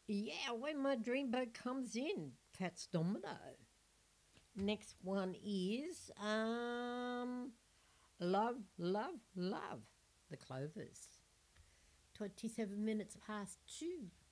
Yeah, when my dreamboat comes in, Fats Domino. Next one is Love, Love, Love, the Clovers. 27 minutes past 2.